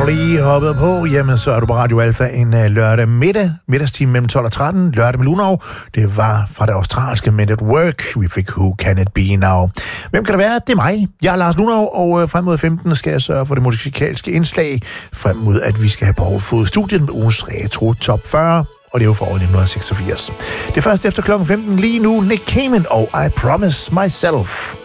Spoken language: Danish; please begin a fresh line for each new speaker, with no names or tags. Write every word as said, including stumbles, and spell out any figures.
du lige hoppet på, jamen så er du på Radio Alfa en uh, lørdag middag, middagstime mellem tolv og tretten, lørdag med Lunov. Det var fra det australske Men at Work. Vi fik Who Can It Be Now. Hvem kan det være? Det er mig. Jeg er Lars Lunov, og uh, frem mod femten skal jeg sørge for det musikalske indslag, frem mod at vi skal have Poul Fod studiet med ugens retro top fyrre. Og det er jo for året nitten seksogfirs. Det er først efter klokken femten lige nu, Nick Cayman og I Promise Myself.